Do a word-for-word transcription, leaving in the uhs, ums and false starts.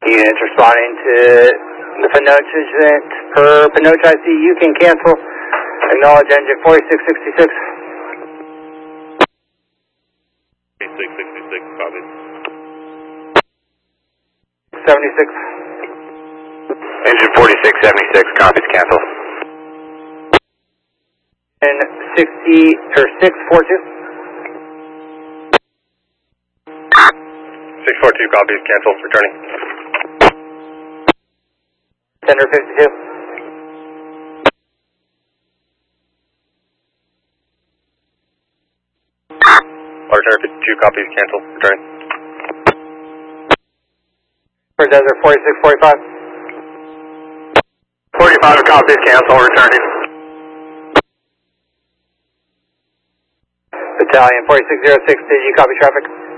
Units responding to the Pinoch incident per Pinoch I C, you can cancel. Acknowledge engine forty-six sixty-six. forty-six sixty-six, copy. seventy-six. Engine forty-six seventy-six, copies, cancel. And sixty or six forty-two. six forty-two, copies, cancel, returning. Tender fifty-two. Bartender fifty-two, copies, cancel, returning. For Desert forty-six forty-five. forty-five, copies, cancel, returning. Battalion forty-six oh six, did you copy traffic?